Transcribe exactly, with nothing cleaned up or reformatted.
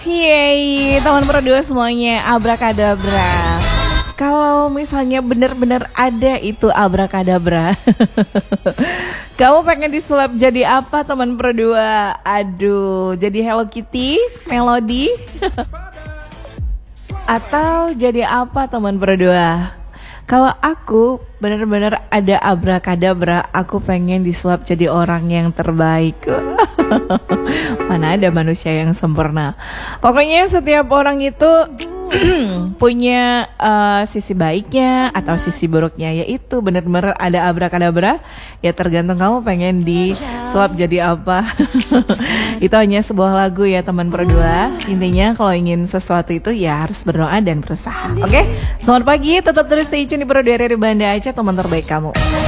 Yeay, teman berdua semuanya abrakadabra. Kalau misalnya benar-benar ada itu abrakadabra, kamu pengen disulap jadi apa teman berdua? Aduh, jadi Hello Kitty, Melody, atau jadi apa teman berdua? Kalau aku benar-benar ada abrakadabra, aku pengen disulap jadi orang yang terbaik. Mana ada manusia yang sempurna. Pokoknya setiap orang itu punya uh, sisi baiknya atau sisi buruknya, yaitu benar-benar ada abrakadabra. Ya tergantung kamu pengen disulap jadi apa. Itu hanya sebuah lagu ya teman berdua. Intinya kalau ingin sesuatu itu ya harus berdoa dan berusaha. Oke, okay? Selamat pagi, tetap terus stay tune di Berdua dari Banda Aceh, teman terbaik kamu.